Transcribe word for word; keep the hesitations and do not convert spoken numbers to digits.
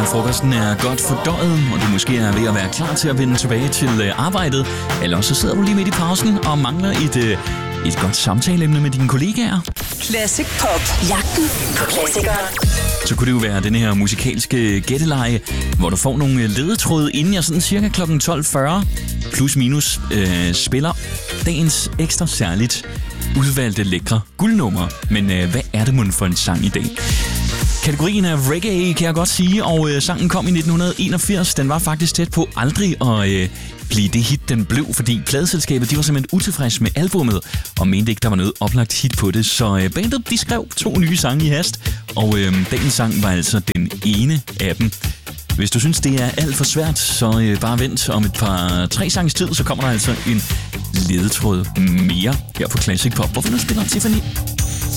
Frokosten er godt fordøjet, og du måske er ved at være klar til at vende tilbage til arbejdet. Eller så sidder du lige midt i pausen og mangler et, et godt samtaleemne med dine kollegaer. Classic Pop. Jagten på klassikere. Så kunne det jo være den her musikalske gætteleje, hvor du får nogle ledetråde, inden jeg sådan cirka klokken tolv fyrre plus minus øh, spiller dagens ekstra særligt udvalgte lækre guldnummer. Men øh, hvad er det mon for en sang i dag? Kategorien er reggae, kan jeg godt sige, og øh, sangen kom i nitten enogfirs. Den var faktisk tæt på aldrig at øh, blive det hit, den blev, fordi pladeselskabet de var simpelthen utilfreds med albummet, og mente ikke, der var noget oplagt hit på det. Så øh, bandet de skrev to nye sange i hast, og øh, dagens sang var altså den ene af dem. Hvis du synes, det er alt for svært, så øh, bare vent om et par tre sanges tid, så kommer der altså en ledetråd mere her på Classic Pop, hvor vi nu spiller Tiffany.